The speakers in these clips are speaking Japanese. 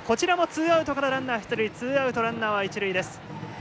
こちらもツーアウトからランナー出塁、ツーアウトランナーは一塁です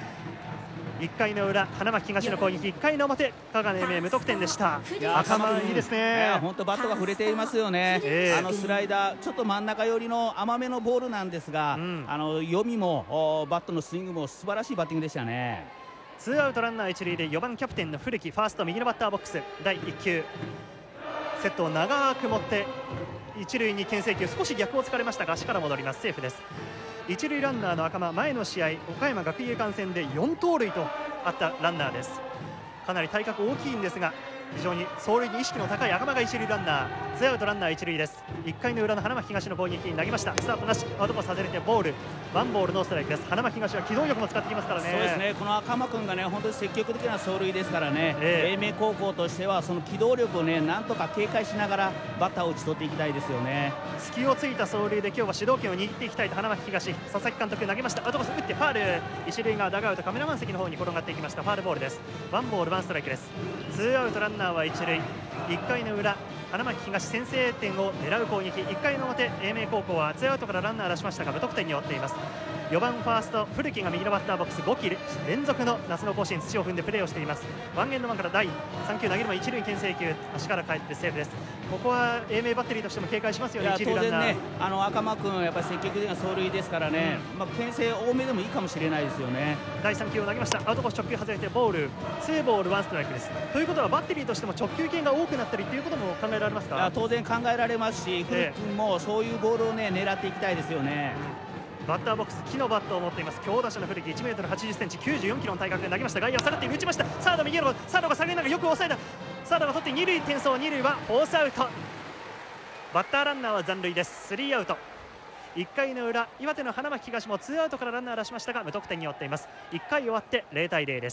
。1回の裏、花巻東の攻撃、1回の表、香川の英明無得点でした。赤間いいですね。 本当バットが触れていますよね。スライダーちょっと真ん中寄りの甘めのボールなんですが、読みもバットのスイングも素晴らしいバッティングでしたね。 ツーアウトランナー一塁で4番キャプテンの古木、ファースト右のバッターボックス、第1球セットを長く持って一塁に牽制球、少し逆を突かれましたが足から戻ります。セーフです。一塁ランナーの赤間、前の試合岡山学芸館戦で4盗塁とあったランナーです。かなり体格大きいんですが非常に走塁に意識の高い赤間が一塁ランナー、ツーアウトランナー一塁です。1回の裏の花巻東の攻撃に投げました。スタートなし、アウトコース外れてボール、ワンボールノーストライクです。花巻東は機動力も使ってきますからね。 そうですね、この赤間君がね本当に積極的な走塁ですからね、英明高校としてはその機動力をねなんとか警戒しながらバッターを打ち取っていきたいですよね。 隙をついた走塁で今日は主導権を握っていきたいと花巻東、佐々木監督投げました。アウトコース打ってファール、一塁側ダグアウトカメラマン席の方に転がっていきました。ファールボールです。ワンボールワンストライクです。ツーアウトランナーは一塁。1回の裏、花巻東先制点を狙う攻撃。1回の表、英明高校はツーアウトからランナー出しましたが無得点に終わっています。4番ファースト古木が右のバッターボックス、5期連続の夏の甲子園土を踏んでプレーをしています。ワンエンドワンから第3球投げる前一塁牽制球、足から返ってセーフです。ここは英明バッテリーとしても警戒しますよね。一塁ランナー、 当然ね赤間君やっぱり積極的な走塁ですからね、牽制多めでもいいかもしれないですよね。 第3球を投げました。アウトコース直球外れてボール、ツーボールワンストライクです。ということはバッテリーとしても直球系が多くなったりということも考えられますか。 当然考えられますし、古木君もそういうボールをね狙っていきたいですよね。 バッターボックス、木のバットを持っています。強打者の古木、1m80cm、94kgの体格で投げました。外野は下がって打ちました。サード右のサードが下げながらよく抑えた。サードが取って二塁転送、二塁はフォースアウト。バッターランナーは残塁です。スリーアウト。1回の裏、岩手の花巻東もツーアウトからランナー出しましたが無得点に終わっています。1回終わって0対0です。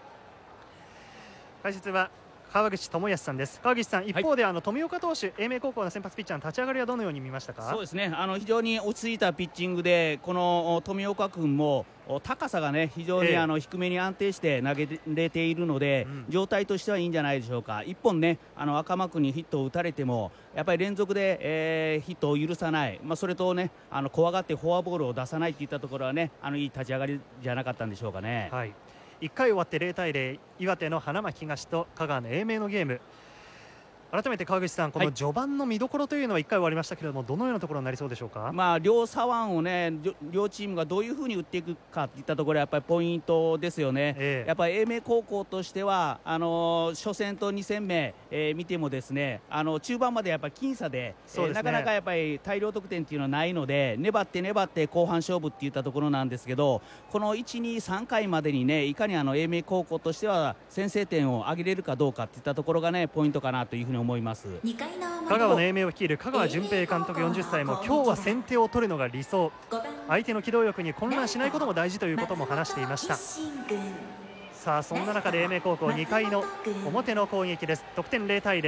解説は川口智康さんです。川口さん、一方で、富岡投手、英明高校の先発ピッチャーの立ち上がりはどのように見ましたか。 そうですね、非常に落ち着いたピッチングで、この富岡君も高さがね非常に低めに安定して投げれているので、状態としてはいいんじゃないでしょうか。一本ね赤間君にヒットを打たれてもやっぱり連続で、ヒットを許さない、それとね怖がってフォアボールを出さないといったところはねいい立ち上がりじゃなかったんでしょうかね。 はい、1回終わって0対0、岩手の花巻東と香川の英明のゲーム。改めて川口さん、この序盤の見どころというのは1回終わりましたけれども、どのようなところになりそうでしょうか。 両左腕をね両チームがどういうふうに打っていくかといったところはやっぱりポイントですよね。やっぱり英明高校としては初戦と2戦目、見てもですね中盤までやっぱり僅差で、なかなかやっぱり大量得点っていうのはないので、粘って後半勝負っていったところなんですけど、この1、2、3回までにねいかに英明高校としては先制点を挙げれるかどうかっていったところがねポイントかなというふうに思います。 香川の英明を率いる香川純平監督40歳も今日は先手を取るのが理想、相手の機動力に混乱しないことも大事ということも話していました。さあそんな中で英明高校2回の表の攻撃です。得点0対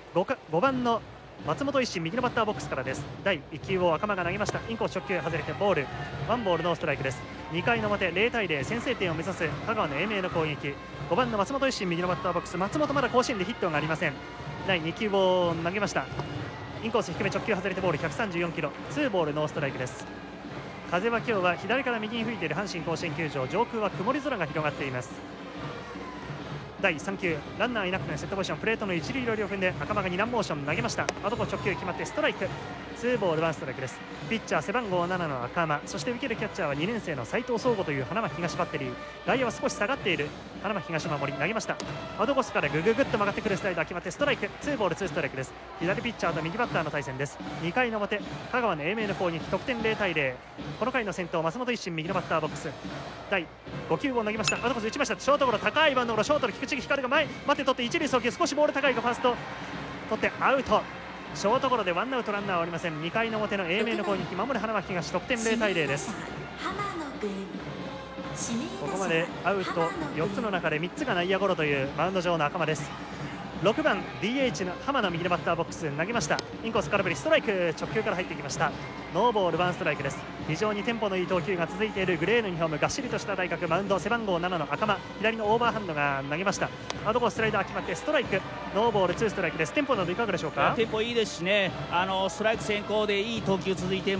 0、5番の松本一心右のバッターボックスからです。第1球を赤間が投げました。インコース直球外れてボール、ワンボールノーストライクです。2回の表0対0、先制点を目指す香川の英明の攻撃。5番の松本一心右のバッターボックス、松本まだ甲子園でヒットがありません。第2球を投げました。インコース低め直球外れてボール、134キロ、ツーボールノーストライクです。風は今日は左から右に吹いている阪神甲子園球場、上空は曇り空が広がっています。第3球、ランナーいなくてセットポジション、プレートの一塁寄りを踏んで赤間が2段モーション投げました。アウトコース直球決まってストライク、ツーボールワンストライクです。ピッチャー背番号7の赤間、そして受けるキャッチャーは2年生の斉藤壮吾という花巻東バッテリー。外野は少し下がっている花巻東の守り、投げました。アウトコースからグググッと曲がってくるスライダー決まってストライク、ツーボールツーストライクです。左ピッチャーと右バッターの対戦です。2回の表、香川の英明の攻撃、得点0対0。この回の先頭松本一心右のバッターボックス、第5球を投げました。アウトコース打ちました。ショートゴロ、高いバウンドゴロ、ショートの菊池光が前待って取って一塁送球、少しボール高いがファースト取ってアウト。ショートゴロでワンアウトランナーはありません。2回の表の英明の攻撃、守る花巻東、得点0対0です。ここまでアウト4つの中で3つが内野ゴロというマウンド上の赤間です。6番 DH の浜野右のバッターボックス投げました。インコース空振りストライク、直球から入ってきました。ノーボールワンストライクです。非常にテンポのいい投球が続いているグレーのユニフォーム、がっしりとした体格、マウンド背番号7の赤間、左のオーバーハンドが投げました。アウトコーススライダー決まってストライク、ノーボールツーストライクです。テンポなどいかがでしょうか。 テンポいいですしね、ストライク先行でいい投球続いています。